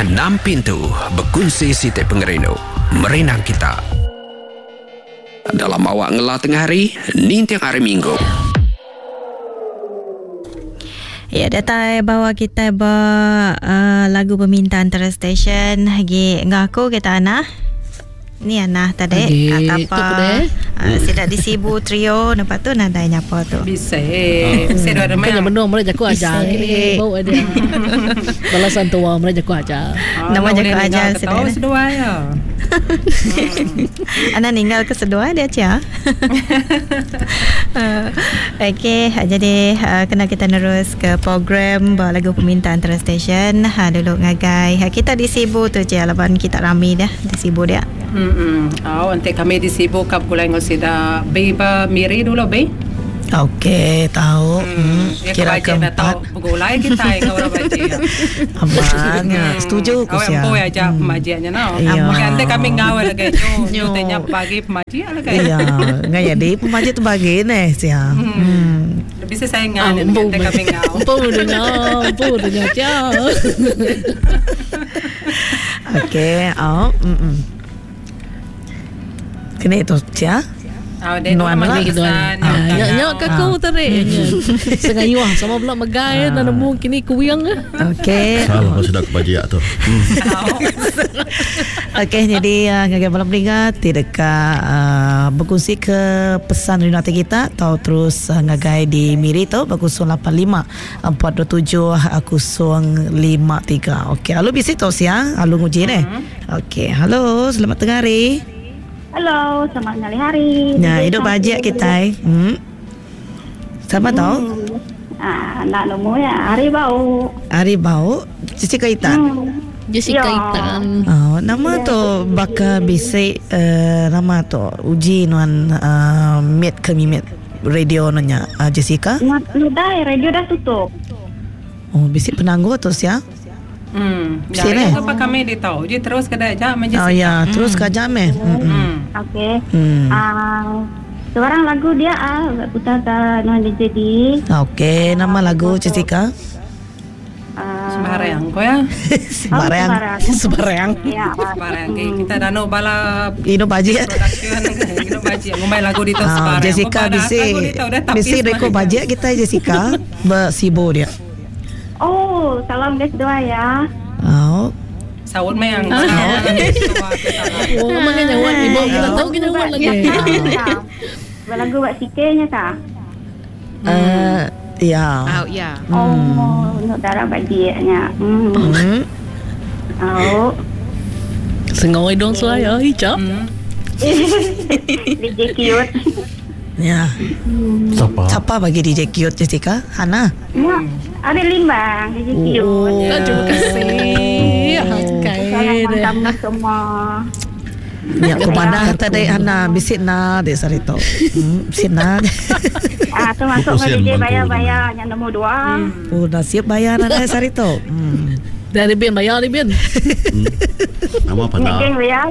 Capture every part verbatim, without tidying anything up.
enam pintu berkongsi Siti Pengerino merenang kita. Dalam awak ngelah tengah hari, ni tiang hari minggu. Ya, datang bawa kita bawa uh, lagu permintaan terus stesen. Lagi ngaku kita Ana. Ni Ana tadi kata apa? Uh, Sidak disibu trio, lepas tu nada nyapa tu. Bisa. Bisa dah ada main. Kan benar mereka aku ajar kini bawa dia. Balasan tua mereka aku ajar. Nama jago ajar sedar. Tahu sedua ya. Ana ninggal ke sedua dia cia. uh, Okey, jadi uh, kena kita terus ke program bawa lagu permintaan terus stesen. Ha dulu ngagai. Ha, kita disibu tu je lawan kita rami dah disibu dia. Hmm. Oh, nanti kami disibuk kap gulai ngosida beba miri dulu be. Okey, tahu. Hmm, ya, kira keempat. Bergulai kita yang orang baca. Abangnya, setuju aku sih. Kau yang aja pemajiannya no. Nanti kami ngawal lagi. Nyu tanya pagi pemajian lagi. Iya, nggak jadi pemaji tu bagi nih sih ya. Bisa saya ngawal nanti kami ngawal. Empu udah ngawal, empu udah nyacau. Okey, oh, mm. Kena itu cia. Oh, dia no nama lagi doan. Nyak nyak kakau tarik. Sengayuah sama pula megai dan nemu kini kuwiang. Okey. Salah kau sudah kebajiak tu. Okey, jadi ngagai malam peringkat tidak uh, berkongsi ke pesan rindu hati kita atau terus uh, ngagai di Miri tu berkongsi lapan lima empat dua tujuh kosong lima tiga. Okey, halo bisi tu siang, halo nguji ni. Okey, halo, selamat tengah hari. Halo, selamat tengah hari. Nah, hidup bahagia kita. Hmm. Siapa hmm. tahu? Ah, nak nombor ya, Hari Bau. Hari Bau, Cici Kaitan. Hmm. Cici Kaitan. Oh, nama ya. Tu bakal bisik uh, nama tu uji nuan uh, meet kami meet radio nanya uh, Jessica. Sudah, radio dah tutup. Oh, bisik penangguh tu ya. Hmm. Ya, ya apa kami ditahu. Jadi terus ke dah menjadi. Oh ya, terus ke jam eh. Hmm. Okey. Hmm. Ah, seorang lagu dia ah putar ke non jadi. Okey, nama lagu Jessica. Sembarang kau ya. Sembarang. Sembarang. Ya, sembarang. Kita dah no bala. Ino baji. Ino baji. Ngomai lagu di tu sembarang. Jessica bisi. Bisi reko baji kita Jessica bersibo dia. Oh, salam guys doa ya. Oh. Sawut mayang. Oh, mana jawab ibu kita tahu kita jawab lagi. Lagu buat sikenya kah? Eh, ya. Oh, ya. Oh, untuk darah bajinya. Hmm. Oh. Sengaja dong saya, hijab. D J cute. Ya. Siapa? Siapa bagi D J cute Jessica? Hana. Ya. Ada limbang D J cute. Oh, terima kasih. Salam kamu semua. Ya, aku pandang tadi Hana bisik na dek sarito. Hmm, bisik na. Ah, tu masuk ke D J bayar-bayar yang nombor dua. Oh, dah siap bayar na dek sarito. Hmm. Dari Bin bayar di Bin. Nama apa nak? Geng bayar.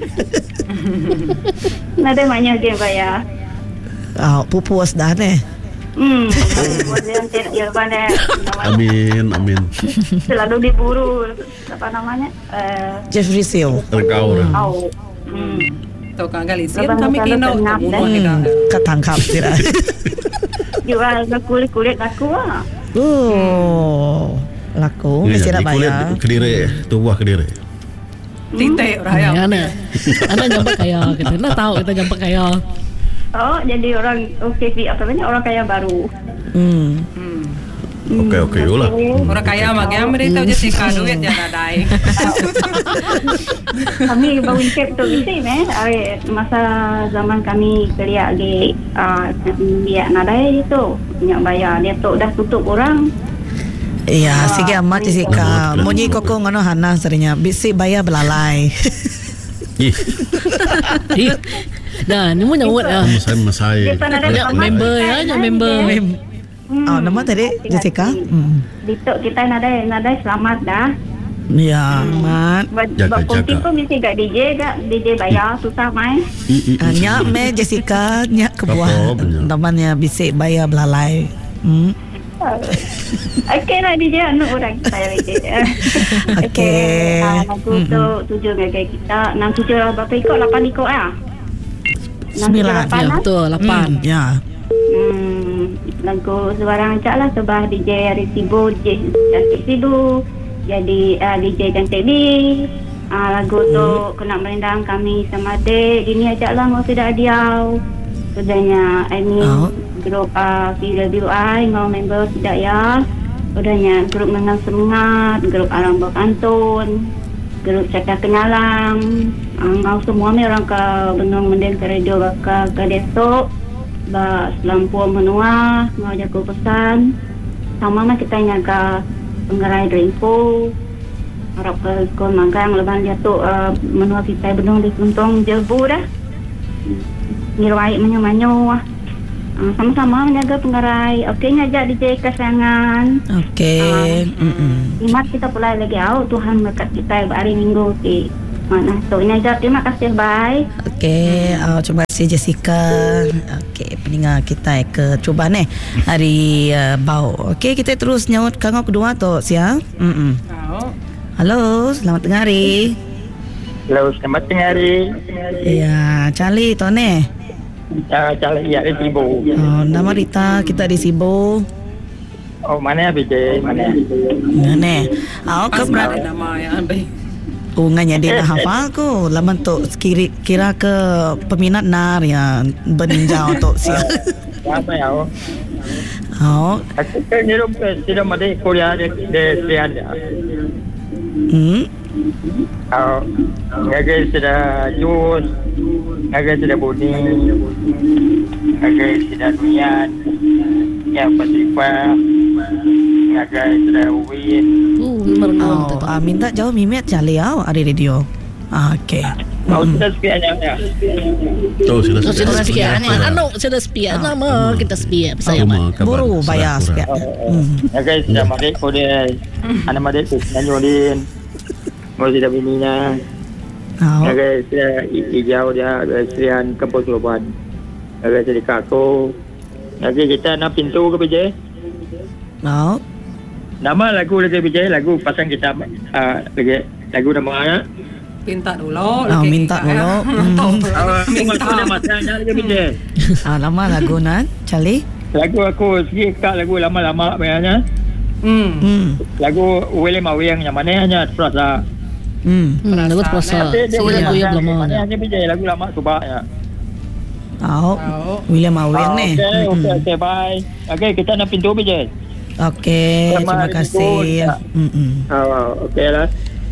Nada banyak geng bayar. Ah, pupuas dah ni. Hmm. Ya, pandai. Amin, amin. Selalu diburu apa namanya? Eh, Jeffrey Seal. Terkau orang. Oh. Hmm. Tu kan kali siap kami kena umur kita. Ketangkap tidak. Jual kulit-kulit aku ah. Oh. Laku mesti nak bayar. Kediri, tu buah kediri. Titik raya. Ana. Ana jumpa kaya kita. Nak tahu kita jumpa kaya. Oh, jadi orang okey apa namanya? Orang kaya baru. Hmm. Hmm. Okey okey lah. Orang kaya mak yang mereka je sika duit jangan dai. Kami baru incap tu mesti meh. Masa zaman kami kerja di ah dia nadai itu. Nyak bayar dia tu dah tutup orang. Iya, sige amat Jessica. Munyi koko ngono Hana serinya. Bisi bayar belalai. Ih. Ih. Dah, ni mu nyawat ah. Saya masai. Ya member ya, ya member. Oh, nama tadi Jessica. Hmm. Ditok kita nadai nadai selamat dah. Ya, mat. Jaga Konti jaga. pun mesti gak D J gak D J bayar susah main. Nyak me Jessica nyak kebuah. Namanya bisi bayar belalai. Hmm. Okey lah D J anu orang saya D J. Okey. Ah, lagu tu tujuh ngagai kita. Enam tujuh berapa ikut? Lapan ikut ah. Sembilan. Ya, betul. Lapan. Hmm, ya. Hmm, lagu sebarang acak lah sebab D J Hari Sibu, D J Cantik Sibu, jadi uh, D J Cantik B. Uh, lagu tu kena merendang kami sama adik. Ini ajak lah ngau tidak adiau. Sudahnya ini Oh. grup uh, P W I ngau member tidak ya. Sudahnya grup Menang Semangat, grup Arang Berkantun, grup Cakap Kenyalang. Uh, ngau semua ni orang ke Benung Menden ke radio ke ke desok. Ba Selampur menua ngau jago pesan. Sama mah kita nyaga penggerai Dreampo. Harap ke sekolah magang leban dia tu uh, menua kita Benung di Kuntong Jelbu dah. Ngirwai manyo-manyo. Uh, sama-sama menjaga penggerai. Okey ngajak D J kesayangan. Okey. Uh, Imat kita pula lagi au Tuhan berkat kita hari Minggu ti. Mana tu ngajak terima kasih bye. Okey, uh, terima kasih Jessica. Okey, pendengar kita ke cuba ni hari uh, bau. Okey, kita terus nyaut kangau kedua tu sia. Hmm. Oh. Halo, selamat tengah hari. Hello, selamat tengah hari. Ya, Charlie tu ni. Uh, Calik ya di Sibu. Oh, nama Rita kita di Sibu. Oh, mana B J? Mana? Mana? Oh, Pas ke ada nama yang baik. Oh, nganya dia dah hafal ko. Laman tu kira, kira ke peminat nar yang beninjau tu sia. Apa ya? Oh, Aku kan nyirup sudah mati Korea di di Sian ya. hmm. Oh, ngagai sudah jus, ngagai sudah budi, ngagai sudah niat, yang pasifah, ngagai sudah win. Oh, merenung Oh, tu. ah, minta jauh mimet Charlie au ada radio. Ah, okey. Mau sudah sekian ya. Oh, sila Oh, sudah sekian. sepiak. Anu, sudah sepiak. Nama kita sepiak. Saya Rumah kabar. Buru bayar Serah sikit. kurang. Hmm. Ngagai sudah mati Korea, anak mati tu Nanyolin, mau sudah bininya. Oh. Ngagai sudah hijau dia Serian Kampung Suluban. Ngagai sudah kaku. Ngagai kita nak pintu ke B J? Oh. Nama lagu lagi B J, lagu pasang kita uh, lagi lagu nama ya. Minta dulu. Oh, minta dulu. Hmm. Minta masanya lagi B J. Ah, lama lagu nan Charlie. Lagu aku sikit kat lagu lama-lama banyak. Hmm. Hmm. Lagu William Awiang yang mana hanya terasa. Hmm. Hmm, lagu terasa. Tapi dia Si William lagu yang Awiang lama. mana hanya B J lagu lama subak ya. Oh. Oh. William Awiang ni. Okey, Hmm. okey, okey, bye. Okey, kita nak pintu B J. Okey, terima Selamat kasih. hari Hmm. Oh, okey lah.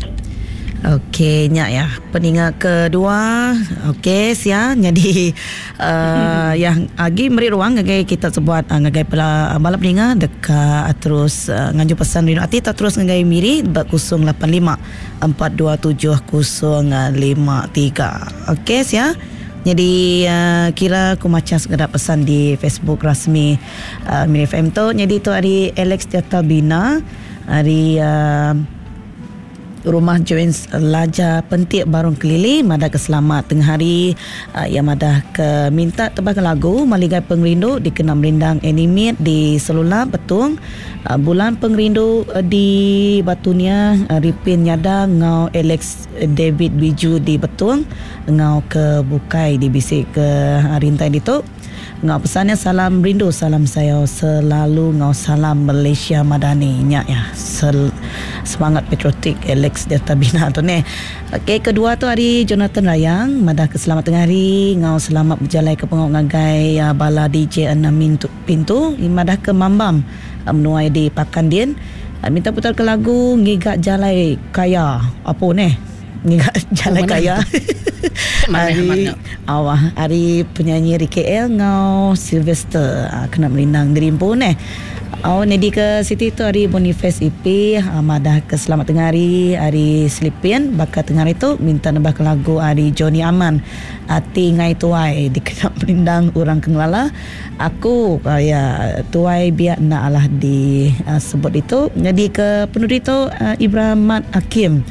Okey, nyak ya. Pendengar kedua. Okey, sia. Jadi uh, yang agi beri ruang ngagai kita sebuat uh, ngagai pala balap pendengar dekat terus uh, ngaju pesan Rino Ati tak terus ngagai miri kosong lapan lima empat dua tujuh kosong lima tiga. Okey, sia. Jadi uh, kira aku macam sekedar pesan di Facebook rasmi uh, Miri F M tu. Jadi tu hari Alex Tirta Bina, hari uh, Rumah Joins Laja Pentik Barung Kelili Madah ke selamat tengah hari uh, yang madah ke minta tebak lagu Maligai Pengrindu dikenal merindang animate di Selula Betung uh, Bulan Pengrindu uh, di Batunia uh, Ripin Nyada ngau Alex David Biju di Betung ngau ke Bukai di Bisik ke uh, Rintai ditu ngau pesannya salam rindu salam saya selalu ngau salam Malaysia Madani nyak ya Sel, semangat patriotik Alex Delta Bina tu ni. Okey, kedua tu hari Jonathan Rayang madah ke selamat tengah hari ngau selamat berjalan ke pengok ngagai uh, bala D J enam pintu, pintu madah ke Mambam uh, menuai di Pakandien uh, minta putar ke lagu Ngigak Jalai Kaya apa ni Ngigak Jalai Oh, mana Kaya Mana, hari mana? awah hari penyanyi di K L ngau Sylvester uh, kena merindang dirimpu ni. Oh, ni di ke Siti tu hari Boniface I P uh, madah ke selamat tengah hari hari Slipian bakat tengah hari tu minta nambah ke lagu hari Johnny Aman Ati Ngai Tuai dikena merindang orang Kengelala aku uh, ya Tuai biar nak alah di uh, sebut itu. Jadi ke penulis tu uh, Ibrahim Mat Hakim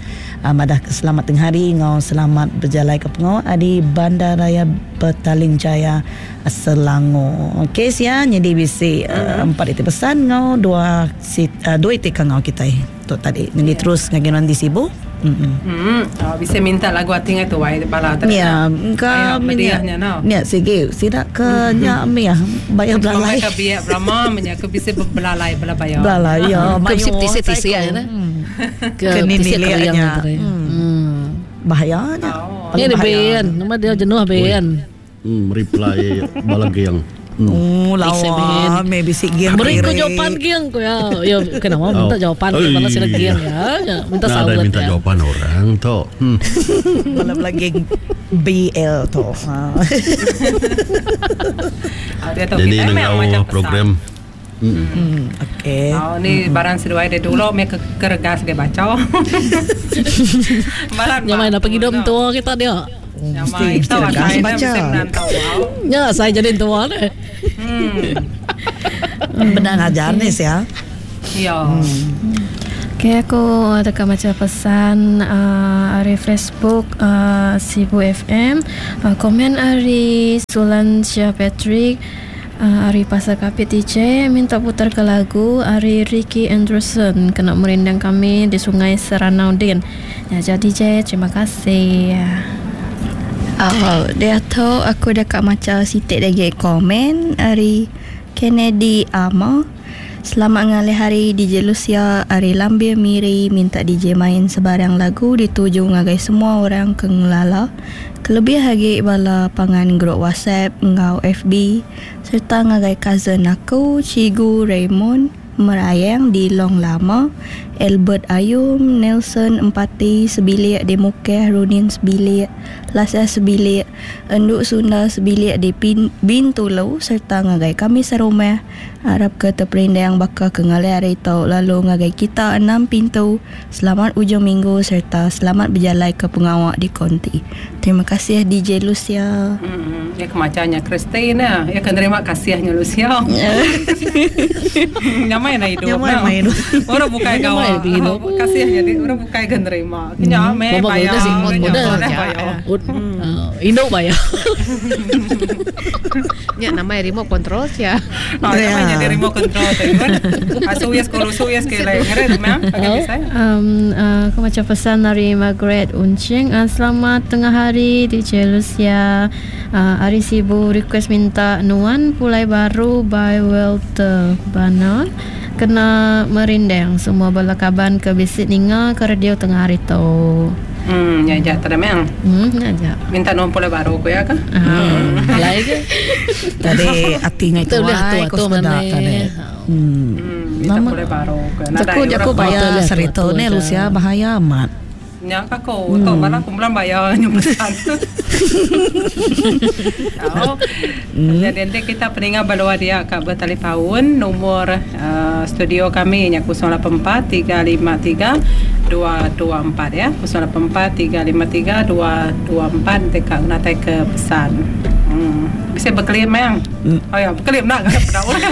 Madah ke selamat tengah hari ngau selamat berjalan ke pengau di Bandaraya Petaling Jaya Selangor. Okey sia jadi bisi uh, empat itu pesan ngau dua sit uh, dua itu ngau kita tu tadi. Jadi yeah. terus ngaginan di sibu. Hmm. Hmm. Oh, bisa minta lagu ating itu wai bala tadi. Ya, ka mediahnya no. Ya, sige, sida ke nya mia bayar belalai. Ka biar Brahma menya ke bisa belalai bala bayar. Belalai ya, ke tisi-tisi ya na. Ke nilainya. Bahayanya. Ini Ben, nama dia jenuh Ben. Hmm, reply balagyang. Oh, lawa, maybe si Giang. Beri ko jawapan Giang ko ya. Ya, kenapa minta jawapan kalau sila Giang ya. Minta salut ya. Ada minta jawapan orang to. Hmm. Malam lagi B L to. Jadi nang program. Hmm, okey. Oh, ni barang seduai dia dulu me ke kergas dia baca. Balan. Yang mana pergi dom tua kita dia. Mesti tahu saya baca. Ya, saya jadi tua deh. Hmm. Benar ajar ni ya. Ya. Okay, aku ada baca pesan uh, dari Facebook uh, Sibu F M. Uh, komen dari Sulan Syah Patrick. Uh, Ari Pasar Kapit D J minta putar ke lagu Ari Ricky Anderson kena merindang kami di Sungai Seranaudin. Ya, jadi D J terima kasih. Oh, dia tahu aku dekat macam sitik lagi komen Ari Kennedy Ama. Selamat ngalih hari D J Lucia Ari Lambia Miri minta D J main sebarang lagu dituju ngagai semua orang ke ngelala. Kelebih lagi bala pangan grup WhatsApp ngau F B serta ngagai cousin aku Cigu Raymond merayang di Long Lama, Albert Ayum, Nelson Empati sebilik di Mukeh, Runin sebilik, Lasa sebilik, Enduk Sunda sebilik di Bintulau serta ngagai kami serumah harap ke terperindang bakal ke ngalai hari tau lalu ngagai kita enam pintu. Selamat ujung minggu serta selamat berjalan ke pengawak di konti. Terima kasih D J Lucia. Hmm, ya kemacanya Christina, ya kan terima kasihnya Lucia. Nyamai na hidup. Nyamai na hidup. Orang bukai kawa. Kasihnya dia orang bukai kan terima. Nyamai bayar. Indo bayar. Ya namanya remote control ya. Ah, namanya di remote control tu kan. Asuyas kalau suyas ke lain ngeret ma'am. Agak bisa. Um, uh, aku macam pesan dari Margaret Uncing. Uh, selamat tengah hari D J Lucia. Uh, Ari Sibu request minta Nuan Pulai Baru by Walter Banner. Kena merindang semua balakaban ke bisit ninga ke radio tengah hari tu. Hmm, ya ja tadi memang. Hmm, ya ja. Minta Nuan Pulai Baru ko ya kan? Hmm. Lain ke? Tadi artinya itu ai ko sudah kan. Hmm. Minta Pulai Baru ko. Jaku jaku bayar serito ni Lucia bahaya amat. Nya kako to bala kumpulan bayar nyumbang. Oh. Jadi nanti kita peninggal balua dia Kak bertelefon nomor uh, studio kami nya kosong lapan empat tiga lima tiga dua dua empat ya. kosong lapan empat tiga lima tiga dua dua empat dekat natai ke pesan. Hmm. Bisa berkelim memang. Hmm. Oh ya, berkelim nak kan pada orang.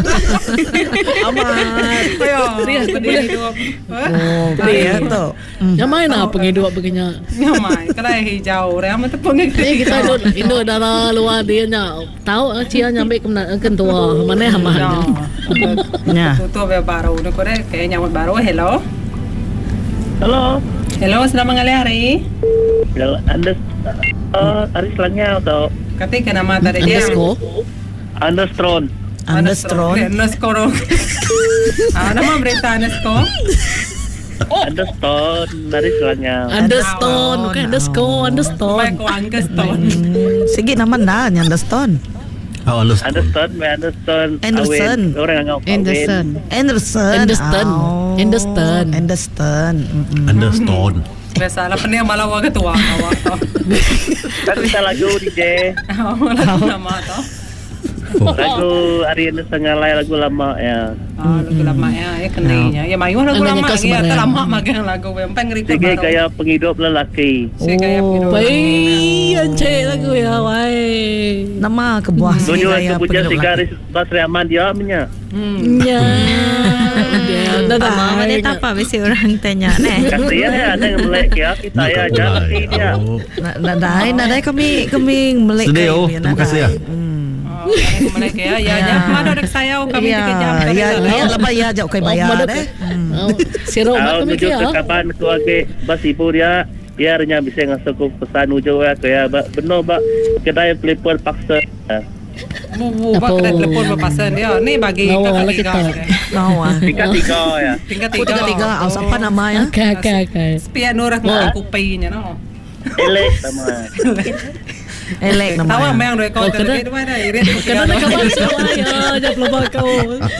Amat. Oh ya, dia berdiri hidup. Oh, dia tu. Yang mana penghidup begini? Yang mana? Kalau hijau, orang mana tu penghidup. Ni kita Indo Indo darah luar dia nya. Tahu cia nyampe ke kentua. Mana hamah. Ya. Tutu baru. Nak kau dek kayak nyamut baru. Hello. Hello. Hello, selamat ngalih hari. Hello, Anda uh, hari selangnya atau ketika nama tadi dia Understone Understone Underscore ah nama berita Underscore Understone dari selangnya Understone bukan Underscore Understone baik Understone sige naman na Understone Oh, Understone Understone Understone Anderson orang ngau Anderson Anderson Anderson Anderson Anderson Understone biasalah pening malah wa ketua awak tu. Kan kita lagu D J. Oh, lagu nama tu. Lagu Ariana Sengalai, lagu lama ya. Ah, lagu lama ya, ya kenainya. Ya mayu lagu lama ya, tak lama magang lagu yang pengen record. Sige gaya penghidup lelaki. Sige gaya penghidup. Baik, encik lagu ya, wai. Nama kebuah Tunjuk kebuja Sigaris Basri Aman dia punya. Hmm. Ya. Dia dah Mama dia tak apa, mesti orang tanya neh. Kasihan ya, ada yang melek ya, kita ya aja laki dia. Nak dai, nak dai kami kami melek. Sedih oh, terima kasih ya. Melek ya, ya ya. Mana dek saya kami dikejam. Ya, ya lepas ya jauh kai bayar deh. Siro mak kami ya. Menuju ke kapan keluarga bas ibu dia, dia hanya bisa ngasih ku pesan ujo ya, kayak benar bak kedai telepon paksa. Bu, bak kedai telepon berpasan dia. Ni bagi kakak tiga. Nawa. Tingkat tiga ya. Tingkat tiga. Tingkat tiga. Aus apa nama ya? Okay, okay, okay. Spian orang nak kupinya no. Elek sama. Elek nama. Tahu memang rekod terkait tu ada. Kena kabar kau ya, jangan lupa kau.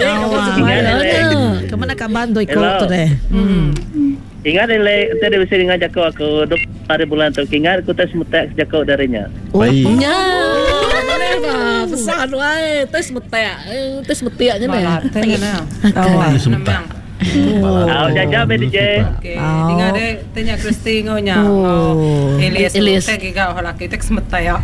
Kemana kabar doi kau tu deh. Ingat elek, nanti dia bisa ngajak kau aku dua hari bulan tu. Ingat aku tes mutek sejak kau darinya. Baik. Ya. Pesan wae, tes metek. Tes meteknya nih. Tahu sebentar. Oh, jajan B D J. Okey, tinggal dek tanya Kristi ngonya. Oh, Elias Elias teh giga orang laki teks metai ya.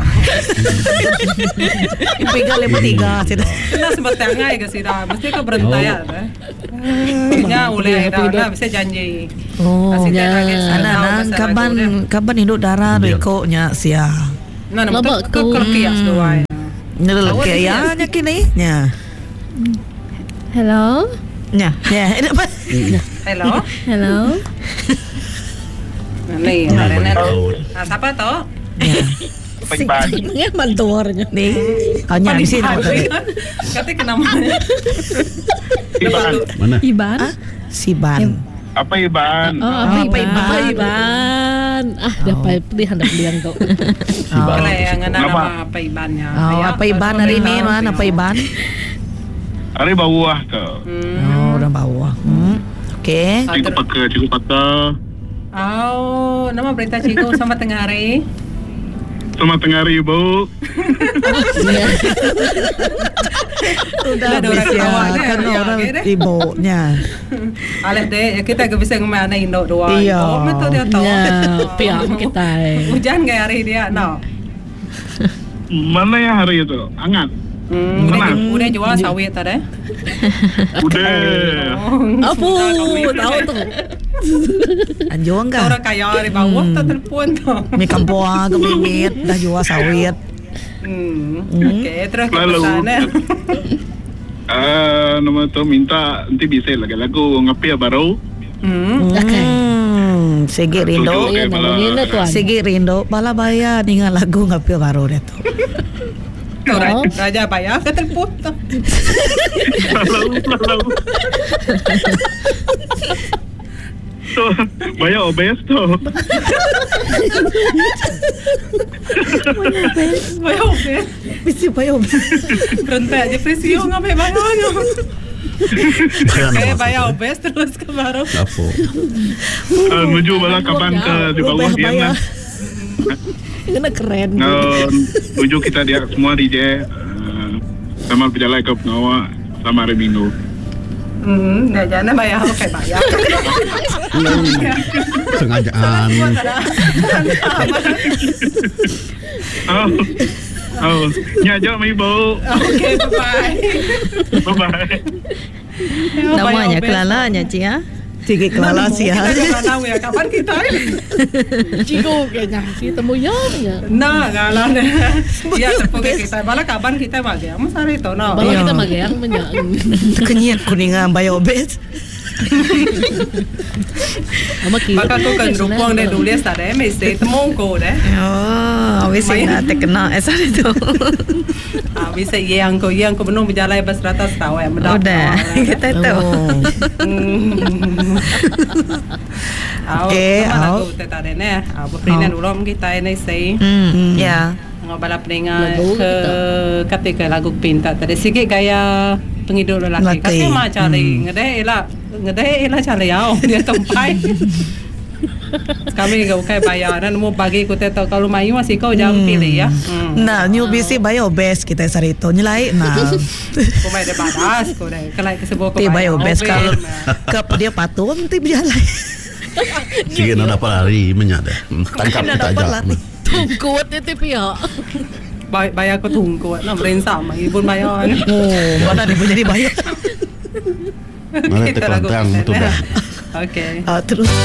Tiga lepas tiga sudah. Kena semetai ngai ke sida, mesti ke berentai ya. Nya uleh dah na bisa janji. Oh, anak-anak kaban kaban hidup darah rekoknya sia. Nah, nama ke kerkias doai. Nel kaya nya kini nya. Hello. Nya, ya, ini apa? Hello. Hello. Nih, Renet. Ah, siapa toh? Ya. Paiban. Ini mantuarnya. Nih. Hanya di sini. Kata kenamanya. Iban. Mana? Iban. Siban. Apa Iban? Oh, apa Iban? Apa Iban? Ah, dapat pilihan dapat pilihan kau. Kalau yang nama apa Ibannya? Oh, apa Iban hari ini? Mana apa Iban? Hari bawah tu. Oh, orang bawah. Hmm. Okey. Cikgu pakai, cikgu pakai. Oh, nama berita cikgu sama tengah hari. Sama tengah hari, Bu. Sudah ada orang ketawa kan orang ibunya. Alah deh, kita ke bisa ngomong anak Indo doang. Iya. Oh, betul dia tahu. Ya, pihak kita. Hujan gak hari dia? No. Mana yang hari itu? Hangat. Hmm, udah, udah jual sawit tadi. Udah. Apa? Tahu tu. Anjuang ka? Orang kaya di bawah tu telepon tu. Mi kampuang, kemimit, dah jual sawit. Hmm. Okey, terus ke pesan eh. Ah, nama tu minta nanti bisa lagu-lagu ngapi baru. Hmm. Okey. Segi Rindo. Ya, namanya tuan. Segi Rindo, bala bayar dengan lagu ngapi baru dia tu. Raja, Raja bayar ke telepon tu. Lalu, lalu. Tu, bayar obes tu. Bayar obes. Mesti bayar obes. Berantai aja presio ngapai bayarnya. Okey, bayar obes terus ke baru. Apa? Menuju bala kapan ke di bawah dia lah. Kena keren. Menuju kita dia semua D J. Sama berjalan ke Penawa sama hari Minggu. Hmm, dah jangan bayar, okey bayar. Sengajaan. Oh, oh, nyajak mai bau. Okey, bye bye. Bye bye. Namanya Kelalanya Cik ya. Tiga Kelala sia. Kita tahu ya kapan kita ini. Cikgu kayaknya kita mau ya. Nah, galah deh. Ya, terpukul kita. Malah kapan kita magang? Masa hari itu, no. Malah kita magang banyak. Kenyat kuningan bayar obes. Maka aku kan rupang deh dulu ya sada mesti temu ko deh. Oh, awis nak terkena esar itu. Ah, bisa yang ko yang ko belum berjalan bas ratas tahu ya mendapat. Udah, kita tahu. Okey, aku teta deh ne. Apa pernah dulu kita ini say. Ya. Ngobalap dengan ke ketika lagu pinta tadi sikit gaya penghidup lelaki. Kasi mah cari ngedeh elak ngedeh elak cari yau dia tempai. Kami gak bukan bayaran mau bagi aku tahu kalau mayu masih kau jangan pilih ya. Hmm. Nah, newbie sih bayo best kita sarito nyelai. Nah. Kau main depan das, kau deh. Kalau kesebut kau bayo best kalau ke dia patung nanti berjalan. Sige na dapat lari menyada. Tangkap kita aja. Tungkuat itu pihak. Bay bayar aku tungkuat, nak berain sama, ibu bayar. Oh, mana dia jadi bayar? Mana terkontang tu dah. Okay. Uh, terus.